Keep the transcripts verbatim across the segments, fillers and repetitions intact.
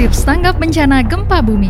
Tips tanggap bencana gempa bumi.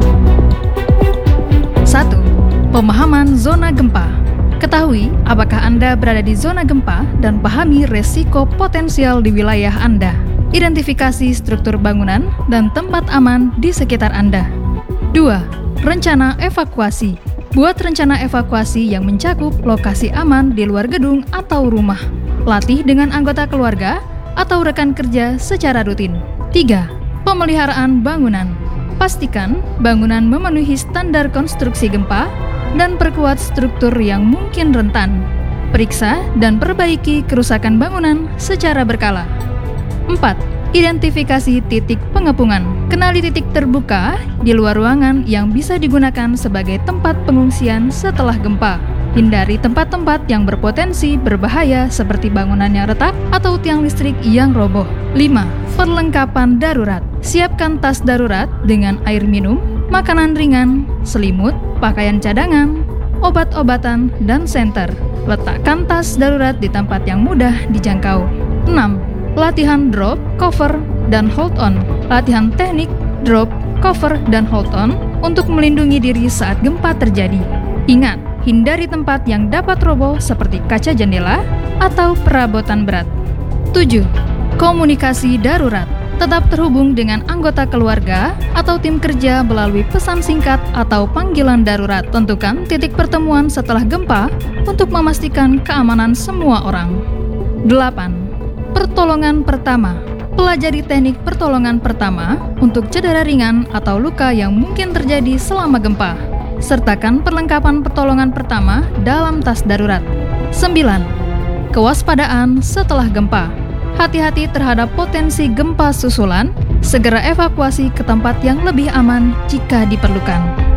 satu. Pemahaman zona gempa. Ketahui apakah Anda berada di zona gempa dan pahami resiko potensial di wilayah Anda. Identifikasi struktur bangunan dan tempat aman di sekitar Anda. dua. Rencana evakuasi. Buat rencana evakuasi yang mencakup lokasi aman di luar gedung atau rumah. Latih dengan anggota keluarga atau rekan kerja secara rutin. tiga. Pemeliharaan bangunan. Pastikan bangunan memenuhi standar konstruksi gempa dan perkuat struktur yang mungkin rentan. Periksa dan perbaiki kerusakan bangunan secara berkala. empat. Identifikasi titik pengepungan. Kenali titik terbuka di luar ruangan yang bisa digunakan sebagai tempat pengungsian setelah gempa. Hindari tempat-tempat yang berpotensi berbahaya seperti bangunan yang retak atau tiang listrik yang roboh. lima. Perlengkapan darurat. Siapkan tas darurat dengan air minum, makanan ringan, selimut, pakaian cadangan, obat-obatan, dan senter. Letakkan tas darurat di tempat yang mudah dijangkau. enam. Latihan drop, cover, dan hold on. Latihan teknik drop, cover, dan hold on untuk melindungi diri saat gempa terjadi. Ingat, hindari tempat yang dapat roboh seperti kaca jendela atau perabotan berat. tujuh. Komunikasi darurat. Tetap terhubung dengan anggota keluarga atau tim kerja melalui pesan singkat atau panggilan darurat. Tentukan titik pertemuan setelah gempa untuk memastikan keamanan semua orang. delapan. Pertolongan pertama. Pelajari teknik pertolongan pertama untuk cedera ringan atau luka yang mungkin terjadi selama gempa. Sertakan perlengkapan pertolongan pertama dalam tas darurat. sembilan. Kewaspadaan setelah gempa. Hati-hati terhadap potensi gempa susulan, segera evakuasi ke tempat yang lebih aman jika diperlukan.